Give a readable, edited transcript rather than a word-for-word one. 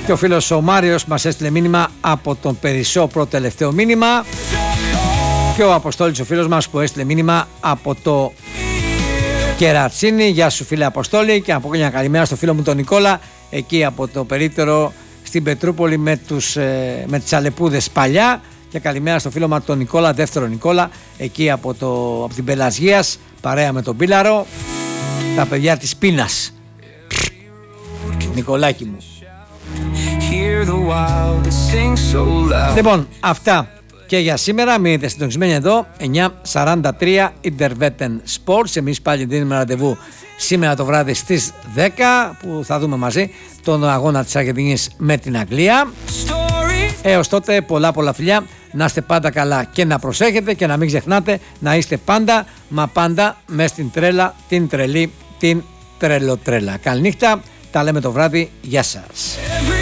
Και ο φίλος ο Μάριος μας έστειλε μήνυμα από τον Περισσό, προτελευταίο μήνυμα. Και ο Αποστόλης ο φίλος μας που έστειλε μήνυμα από το Κερατσίνη. Γεια σου φίλε Αποστόλη, και να πω μια καλημέρα στο φίλο μου τον Νικόλα εκεί από το περίπτερο στην Πετρούπολη με τις Αλεπούδες παλιά. Και καλημέρα στο φίλο μου τον Νικόλα, δεύτερο Νικόλα, εκεί από την Πελασγίας, παρέα με τον Πίλαρο, τα παιδιά της Πίνας. Νικολάκι μου. Λοιπόν, αυτά και για σήμερα. Μείνετε συντονισμένοι εδώ, 9:43 Intervetten Sports. Εμείς πάλι δίνουμε ραντεβού σήμερα το βράδυ στις 10 που θα δούμε μαζί τον αγώνα της Αργεντινής με την Αγγλία. Έως τότε πολλά φιλιά, να είστε πάντα καλά και να προσέχετε και να μην ξεχνάτε να είστε πάντα, μα πάντα μες στην τρέλα, την τρελή, την τρελοτρέλα. Καληνύχτα, τα λέμε το βράδυ, γεια σας.